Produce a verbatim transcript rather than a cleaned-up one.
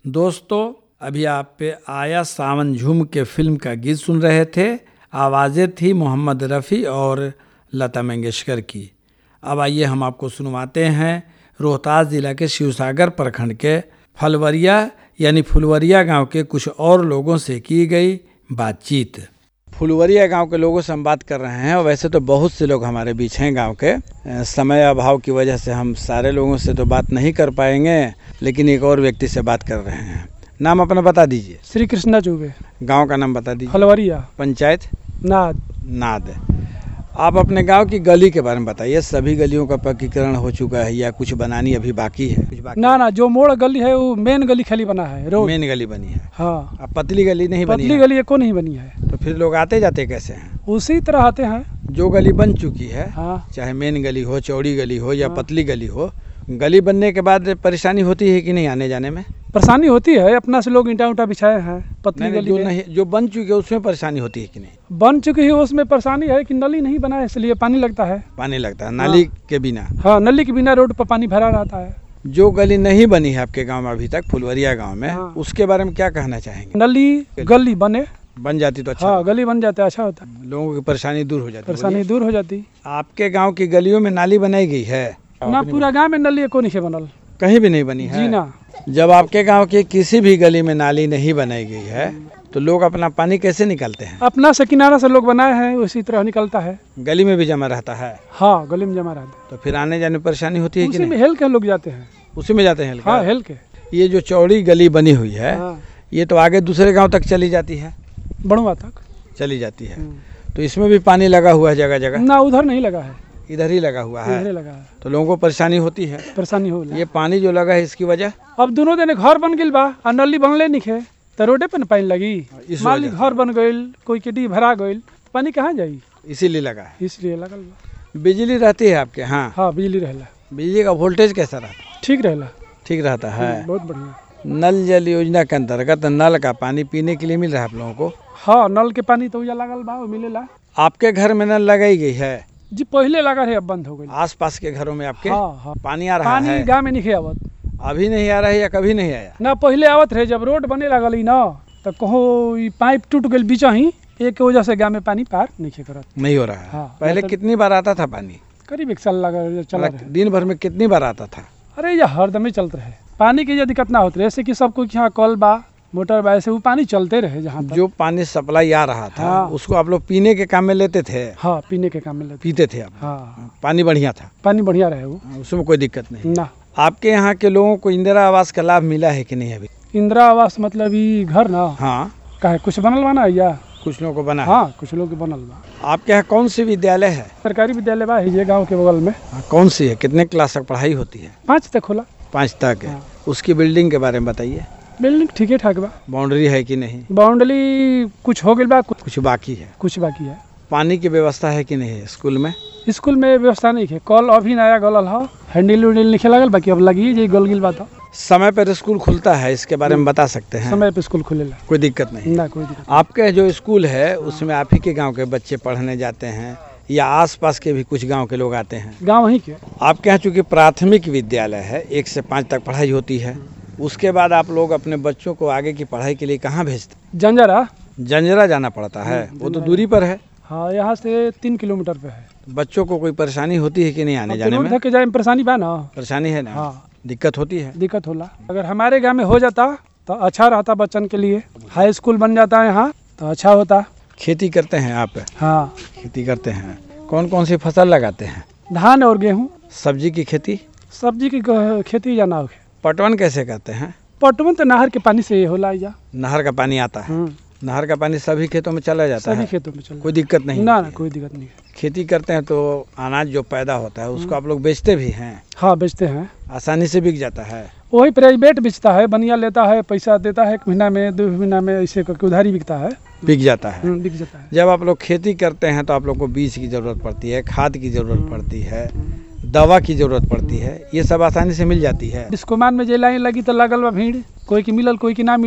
दोस्तों, अभी आप पे आया सावन झूम के फिल्म का गीत सुन रहे थे। आवाज़ें थी मोहम्मद रफ़ी और लता मंगेशकर की। अब आइए हम आपको सुनवाते हैं रोहतास ज़िला के शिवसागर प्रखंड के फलवरिया यानी फुलवरिया गांव के कुछ और लोगों से की गई बातचीत। फुलवरिया गांव के लोगों से हम बात कर रहे हैं और वैसे तो बहुत से लोग हमारे बीच हैं गांव के। समय अभाव की वजह से हम सारे लोगों से तो बात नहीं कर पाएंगे, लेकिन एक और व्यक्ति से बात कर रहे हैं। नाम अपना बता दीजिए। श्री कृष्णा चौबे। गांव का नाम बता दीजिए। फलवरिया। पंचायत नाद। नाद। आप अपने गांव की गली के बारे में बताइए। सभी गलियों का पक्कीकरण हो चुका है या कुछ बनानी अभी बाकी है? कुछ बाकी ना ना, जो मोड़ गली है वो मेन गली खाली बना है। रोड मेन गली बनी है। हाँ। अब पतली गली नहीं बनी पतली है? गली एको नहीं बनी है। तो फिर लोग आते जाते कैसे हैं? उसी तरह आते हैं। जो गली बन चुकी है, हाँ। चाहे मेन गली हो, चौड़ी गली हो या हाँ। पतली गली हो, गली बनने के बाद परेशानी होती है कि नहीं आने जाने में? परेशानी होती है। अपना से लोग ईंटा उंटा बिछाए हैं पतली नहीं, गली जो में। नहीं, जो बन चुकी है उसमें परेशानी होती है कि नहीं? बन चुकी है उसमें परेशानी है कि नली नहीं बना है, इसलिए पानी लगता है। पानी लगता है नाली के बिना। हाँ, नली के बिना रोड पर पानी भरा रहता है। जो गली नहीं बनी है आपके गांव में अभी तक, फुलवरिया गांव में, हाँ। उसके बारे में क्या कहना चाहेंगे? नली गली बने, बन जाती तो अच्छा। हाँ गली बन जाता है, अच्छा होता है। लोगों की परेशानी दूर हो जाती। परेशानी दूर हो जाती। आपके गांव की गलियों में नाली बनाई गई है? ना, पूरा गांव में नली एको नहीं बनल। कहीं भी नहीं बनी है? जी ना। जब आपके गांव की किसी भी गली में नाली नहीं बनाई गई है तो लोग अपना पानी कैसे निकालते हैं? अपना से किनारा से लोग बनाए हैं, उसी तरह निकलता है। गली में भी जमा रहता है? हाँ, गली में जमा रहता है। तो फिर आने जाने में परेशानी होती है कि उसी नहीं? में हेल के लोग जाते हैं। उसी में जाते हैं हेल के? हाँ, हेल के। ये जो चौड़ी गली बनी हुई है, हाँ। ये तो आगे दूसरे गांव तक चली जाती है? बड़ुआ तक चली जाती है। तो इसमें भी पानी लगा हुआ है जगह जगह? ना, उधर नहीं लगा है, इधर ही लगा हुआ है। इधर लगा है। तो लोगों को परेशानी होती है? परेशानी हो। ये पानी जो लगा है इसकी वजह? अब दोनों दिन घर बन गइल बा और नली बनले निखे तो रोडे पे न पानी लगी। इस मान वजह ली से। घर बन गइल, कोई के डी भरा गइल, पानी कहाँ जाई? इसीलिए लगा है। इसलिए लगल बा। बिजली रहती है आपके? हाँ। हाँ, बिजली रहेला। बिजली का वोल्टेज कैसा रहता है? ठीक रहेला। ठीक रहता है। बहुत बढ़िया। नल जल योजना के अंतर्गत नल का पानी पीने के लिए मिल रहा है आप लोगों को? हाँ, नल के पानी तो लगल बा, वो मिलेला। आपके घर में नल लगाई गई है? जी पहले लगा है, अब बंद हो गई। आस पास के घरों में आपके? हाँ हाँ। पानी आ रहा पानी है? गाँव में नहीं आवत। अभी नहीं आ रहा है या कभी नहीं आया? ना, पहले आवत रहे। जब रोड बने लगल ना तो कहो ई पाइप टूट गई बीच ही, एक वजह से गाँव में पानी पार नहीं करत। नहीं हो रहा है? हाँ। पहले मतलब- कितनी बार आता था पानी? करीब एक साल लगा चला रहे। दिन भर में कितनी बार आता था? अरे ये हरदम ही चलते रहे। पानी की ये दिक्कत ना होती रहे, जैसे कि सबको यहाँ कल बा, मोटर बा, ऐसे वो पानी चलते रहे जहाँ तक। जो पानी सप्लाई आ रहा था, हाँ। उसको आप लोग पीने के काम में लेते थे? हाँ, पीने के काम में लेते। पीते थे आप? हाँ, पानी बढ़िया था? पानी बढ़िया रहे वो। उसमें कोई दिक्कत नहीं? ना। आपके यहाँ के लोगों को इंदिरा आवास का लाभ मिला है कि नहीं अभी? इंदिरा आवास मतलब ये घर ना? हाँ। काहे कुछ बनल बा ना या? कुछ लोगों को बना है? हाँ, कुछ लोग के बनल बा। आपके यहाँ कौन सी विद्यालय है? सरकारी विद्यालय बा ये गाँव के बगल में। हाँ, कौन सी है? कितने क्लास तक पढ़ाई होती है? पाँच तक खोला। पाँच तक है। हाँ। उसकी बिल्डिंग के बारे में बताइए। बिल्डिंग ठीक है ठाक बा। बाउंड्री है कि नहीं? बाउंड्री कुछ हो गई बा, कुछ कुछ बाकी है? कुछ बाकी है। पानी की व्यवस्था है कि नहीं है स्कूल में? स्कूल में व्यवस्था नहीं है। कल अभी नया गलल है, हैंडल उंडल नहीं लगल, बाकी अब लगी जे गल गिल बात। समय पर स्कूल खुलता है, इसके बारे में बता सकते हैं? समय पे स्कूल खुलेला। कोई दिक्कत नहीं? ना, कोई दिक्कत। आपके जो स्कूल है उसमें आप ही के गांव के बच्चे पढ़ने जाते हैं या आसपास के भी कुछ गांव के लोग आते हैं? गाँव वहीं के। आपके यहाँ चूँकि प्राथमिक विद्यालय है, एक से पाँच तक पढ़ाई होती है, उसके बाद आप लोग अपने बच्चों को आगे की पढ़ाई के लिए कहाँ भेजते? जंजरा। जंजरा जाना पड़ता है? वो तो दूरी पर है। हाँ, यहाँ से तीन किलोमीटर पे है। बच्चों को कोई परेशानी होती है कि नहीं आने जाने में? रोड के जाए में परेशानी बा ना? परेशानी है ना? हाँ, दिक्कत होती है? दिक्कत होला। अगर हमारे गाँव में हो जाता तो अच्छा रहता बच्चन के लिए। हाई स्कूल बन जाता है यहाँ तो अच्छा होता। खेती करते हैं आप? हाँ, खेती करते हैं। कौन कौन सी फसल लगाते हैं? धान और गेहूँ। सब्जी की खेती? सब्जी की ग- खेती जाना हो। पटवन कैसे करते हैं? पटवन तो नहर के पानी से होला या? नहर का पानी आता है? हम्म, नहर का पानी सभी खेतों में चला जाता सभी है? खेतों में चल। कोई दिक्कत नहीं? ना ना, कोई दिक्कत नहीं है। खेती करते हैं तो अनाज जो पैदा होता है उसको आप लोग बेचते भी हैं? हाँ, बेचते हैं। आसानी से बिक जाता है? वही प्राइवेट बेचता है, बनिया लेता है, पैसा देता है, एक महीना में दो महीना में ऐसे करके उधारी बिकता है। बिक जाता है? हम्म, बिक जाता है। जब आप लोग खेती करते हैं तो आप लोग को बीज की जरूरत पड़ती है, खाद की जरूरत पड़ती है, दवा की जरूरत पड़ती है, ये सब आसानी से मिल जाती है? डिस्को मान में जे लाइन लगी तो लगल बा भीड़, कोई की मिलल कोई की ना मिलल।